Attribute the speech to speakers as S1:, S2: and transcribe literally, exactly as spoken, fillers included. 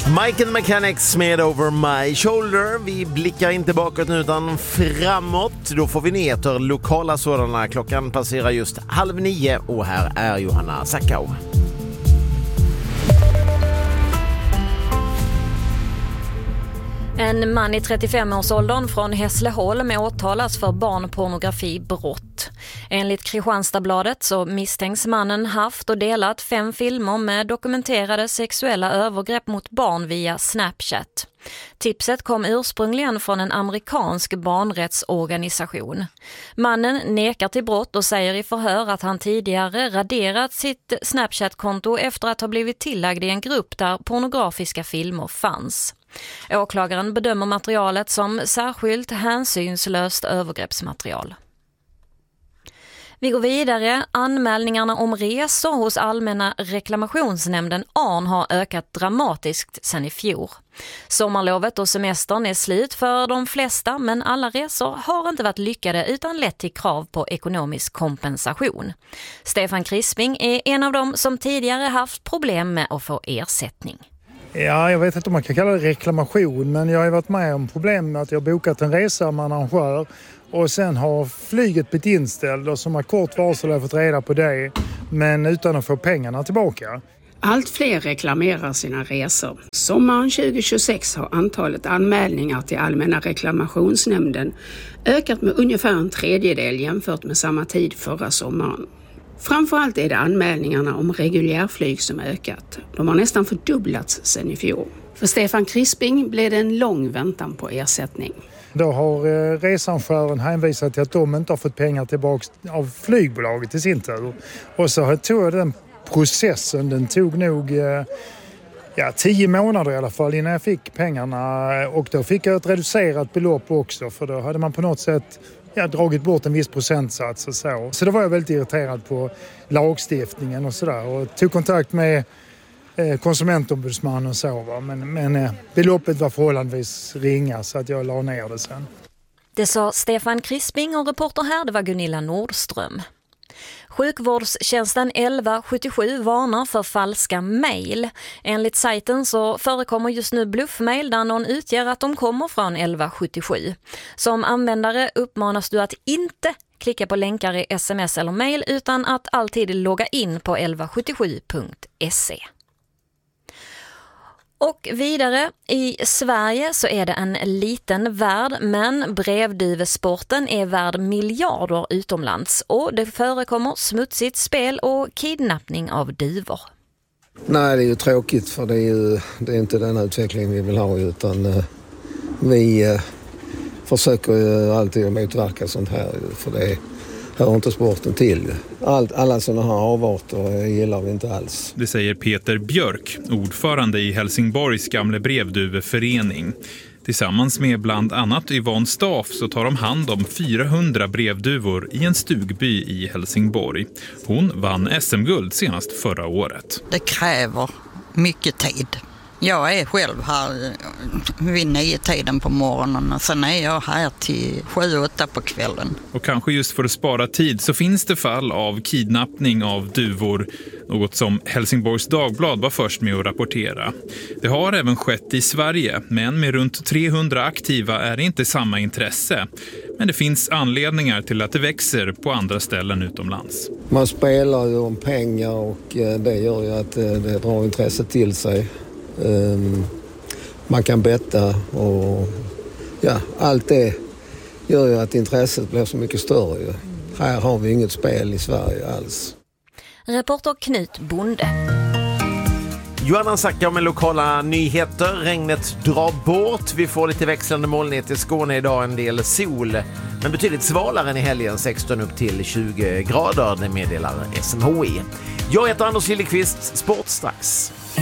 S1: Mike and Mechanics med Over My Shoulder. Vi blickar inte bakåt nu utan framåt. Då får vi nyheter, lokala sådana. Klockan passerar just halv nio och här är Johanna Sackau.
S2: En man i trettiofem-årsåldern från Hässleholm åtalas för barnpornografibrott. Enligt Kristianstadsbladet så misstänks mannen haft och delat fem filmer med dokumenterade sexuella övergrepp mot barn via Snapchat. Tipset kom ursprungligen från en amerikansk barnrättsorganisation. Mannen nekar till brott och säger i förhör att han tidigare raderat sitt Snapchat-konto efter att ha blivit tillagd i en grupp där pornografiska filmer fanns. Åklagaren bedömer materialet som särskilt hänsynslöst övergreppsmaterial. Vi går vidare. Anmälningarna om resor hos Allmänna reklamationsnämnden A R N har ökat dramatiskt sedan i fjol. Sommarlovet och semestern är slut för de flesta, men alla resor har inte varit lyckade utan lett till krav på ekonomisk kompensation. Stefan Crisping är en av dem som tidigare haft problem med att få ersättning.
S3: Ja, jag vet inte om man kan kalla det reklamation, men jag har varit med om problem med att jag bokat en resa med en arrangör och sen har flyget blivit inställd och som har kort varsel har fått reda på det, men utan att få pengarna tillbaka.
S4: Allt fler reklamerar sina resor. Sommaren tjugo tjugosex har antalet anmälningar till Allmänna reklamationsnämnden ökat med ungefär en tredjedel jämfört med samma tid förra sommaren. Framförallt är det anmälningarna om reguljärflyg som ökat. De har nästan fördubblats sedan i fjol. För Stefan Crisping blev det en lång väntan på ersättning.
S3: Då har eh, researrangören hänvisat till att de inte har fått pengar tillbaka av flygbolaget i sin tur. Och så tog jag den processen, den tog nog eh, ja, tio månader i alla fall innan jag fick pengarna. Och då fick jag ett reducerat belopp också, för då hade man på något sätt ja, dragit bort en viss procentsats och så. Så då var jag väldigt irriterad på lagstiftningen och sådär och tog kontakt med eh, konsumentombudsman och så. Va? Men, men eh, beloppet var förhållandevis ringa så att jag la ner det sen.
S2: Det sa Stefan Crisping och reporter här, det var Gunilla Nordström. Sjukvårdstjänsten elva sjuttiosju varnar för falska mejl. Enligt sajten så förekommer just nu bluffmejl där någon utger att de kommer från elva sjuttiosju. Som användare uppmanas du att inte klicka på länkar i sms eller mejl utan att alltid logga in på elva sjuttiosju punkt se. Och vidare, i Sverige så är det en liten värld, men brevduvesporten är värd miljarder utomlands och det förekommer smutsigt spel och kidnappning av duvor.
S5: Nej, det är ju tråkigt för det är ju det är inte den utveckling vi vill ha, utan eh, vi eh, försöker ju alltid motverka sånt här, för det hör inte sporten till. Allt, alla sådana här avarter gillar vi inte alls.
S6: Det säger Peter Björk, ordförande i Helsingborgs gamla brevduveförening. Tillsammans med bland annat Yvonne Staff så tar de hand om fyrahundra brevduvor i en stugby i Helsingborg. Hon vann S M-guld senast förra året.
S7: Det kräver mycket tid. Jag är själv här vid nio tiden på morgonen och sen är jag här till sju, åtta på kvällen.
S6: Och kanske just för att spara tid så finns det fall av kidnappning av duvor, något som Helsingborgs Dagblad var först med att rapportera. Det har även skett i Sverige, men med runt trehundra aktiva är det inte samma intresse. Men det finns anledningar till att det växer på andra ställen utomlands.
S5: Man spelar ju om pengar och det gör ju att det drar intresse till sig. Um, man kan betta och ja, allt det gör ju att intresset blir så mycket större. Ju. Här har vi inget spel i Sverige alls.
S2: Reporter Knut Bonde.
S1: Johanna Sackau med lokala nyheter. Regnet drar bort. Vi får lite växlande molnighet i Skåne idag, en del sol. Men betydligt svalare än i helgen, sexton upp till tjugo grader. Det meddelar S M H I. Jag heter Anders Lillekvist, sport strax.